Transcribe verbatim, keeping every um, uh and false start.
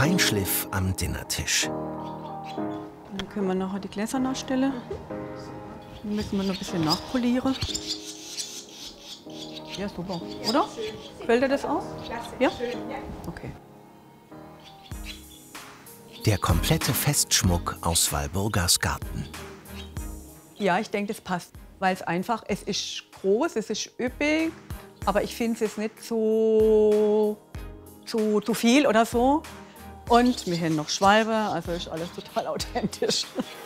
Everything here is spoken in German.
Feinschliff am Dinnertisch. Dann können wir nachher die Gläser nachstellen. Dann müssen wir noch ein bisschen nachpolieren. Ja, super. Oder? Fällt dir das aus? Ja? Okay. Der komplette Festschmuck aus Walburgas Garten. Ja, ich denke, das passt. Weil es einfach, es ist groß, es ist üppig, aber ich finde es jetzt nicht so zu, zu viel oder so. Und wir haben noch Schwalbe, also ist alles total authentisch.